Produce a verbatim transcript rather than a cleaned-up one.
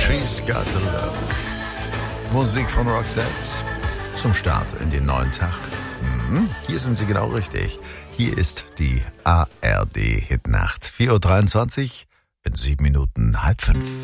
She's Got the Look. Musik von Roxette zum Start in den neuen Tag. Mhm, hier sind Sie genau richtig. Hier ist die A R D Hitnacht. vier Uhr dreiundzwanzig, in sieben Minuten halb fünf.